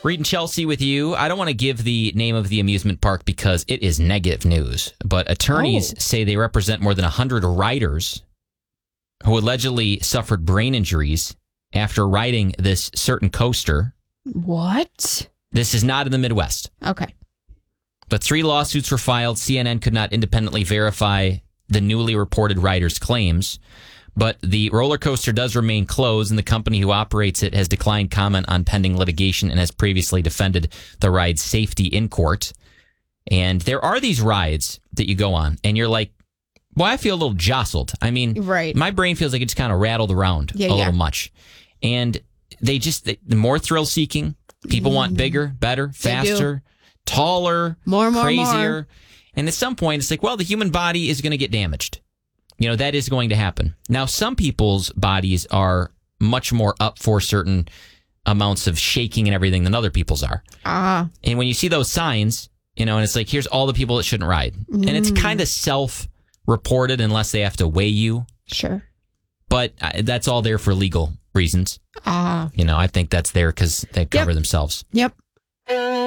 Reed and Chelsea with you. I don't want to give the name of the amusement park because it is negative news, but attorneys say they represent more than 100 riders who allegedly suffered brain injuries after riding this certain coaster. What? This is not in the Midwest. Okay. But 3 lawsuits were filed. CNN could not independently verify the newly reported riders' claims. But the roller coaster does remain closed, and the company who operates it has declined comment on pending litigation and has previously defended the ride's safety in court. And there are these rides that you go on, and you're like, well, I feel a little jostled. I mean, right. My brain feels like it just kind of rattled around a little much. And the more thrill-seeking, people want bigger, better, faster, taller, more, crazier. More. And at some point, it's like, well, the human body is going to get damaged. That is going to happen. Now, some people's bodies are much more up for certain amounts of shaking and everything than other people's are. And when you see those signs, and it's like, here's all the people that shouldn't ride. And it's kind of self-reported unless they have to weigh you. Sure. But that's all there for legal reasons. I think that's there because they cover themselves. Yep.